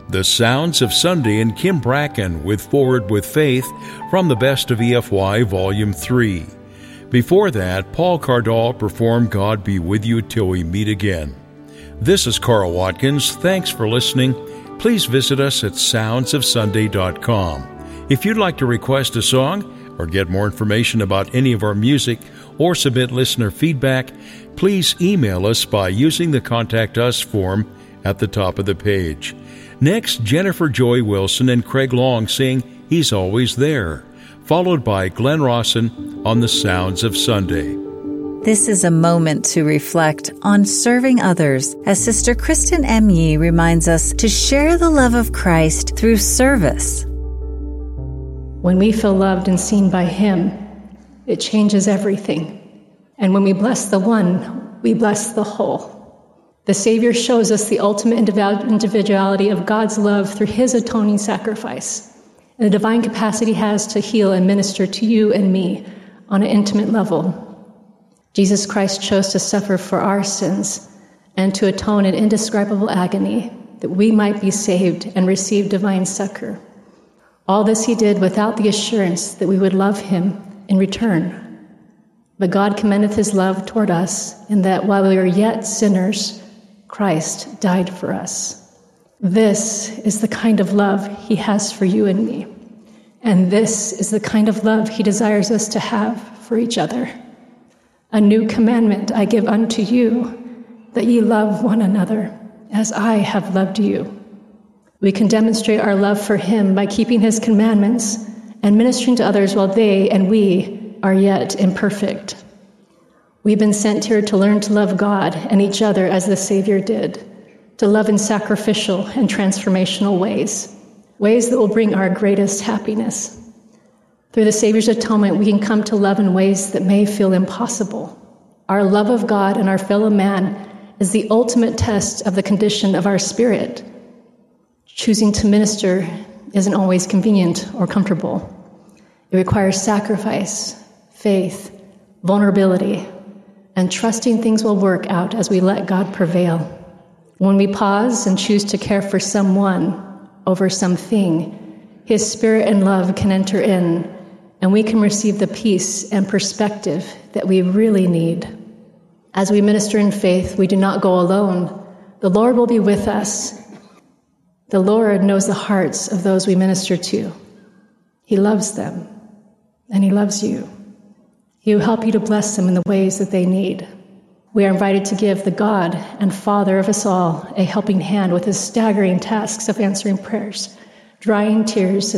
The Sounds of Sunday and Kim Bracken with Forward with Faith from the Best of EFY Volume 3. Before that, Paul Cardall performed God Be With You Till We Meet Again. This is Carl Watkins. Thanks for listening. Please visit us at soundsofsunday.com. If you'd like to request a song or get more information about any of our music or submit listener feedback, please email us by using the Contact Us form at the top of the page. Next, Jennifer Joy Wilson and Craig Long sing He's Always There, followed by Glenn Rawson on The Sounds of Sunday. This is a moment to reflect on serving others, as Sister Kristen M. Yee reminds us to share the love of Christ through service. When we feel loved and seen by Him, it changes everything. And when we bless the one, we bless the whole. The Savior shows us the ultimate individuality of God's love through His atoning sacrifice, and the divine capacity He has to heal and minister to you and me on an intimate level. Jesus Christ chose to suffer for our sins and to atone in indescribable agony that we might be saved and receive divine succor. All this He did without the assurance that we would love Him in return. But God commendeth His love toward us in that while we were yet sinners, Christ died for us. This is the kind of love He has for you and me. And this is the kind of love He desires us to have for each other. A new commandment I give unto you, that ye love one another as I have loved you. We can demonstrate our love for Him by keeping His commandments and ministering to others while they and we are yet imperfect. We've been sent here to learn to love God and each other as the Savior did, to love in sacrificial and transformational ways that will bring our greatest happiness. Through the Savior's atonement, we can come to love in ways that may feel impossible. Our love of God and our fellow man is the ultimate test of the condition of our spirit. Choosing to minister isn't always convenient or comfortable. It requires sacrifice, faith, vulnerability, and trusting things will work out as we let God prevail. When we pause and choose to care for someone over something, His Spirit and love can enter in, and we can receive the peace and perspective that we really need. As we minister in faith, we do not go alone. The Lord will be with us. The Lord knows the hearts of those we minister to. He loves them, and He loves you. He will help you to bless them in the ways that they need. We are invited to give the God and Father of us all a helping hand with His staggering tasks of answering prayers, drying tears,